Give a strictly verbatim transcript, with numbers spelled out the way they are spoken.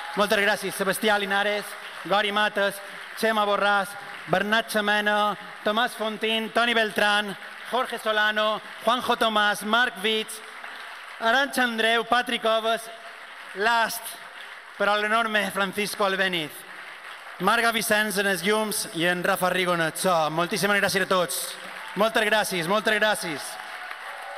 Moltes gràcies. Sebastià Linares, Gori Mates, Xema Borràs, Bernat Xamena, Tomàs Fontín, Toni Beltrán, Jorge Solano, Juanjo Tomàs, Marc Vits, Arantxa Andreu, Patrick Oves, Last, però l'enorme Francisco Albéniz, Marga Vicenç en els llums i en Rafa Rigo en el so. Moltíssimes gràcies a tots. Moltes gràcies, moltes gràcies.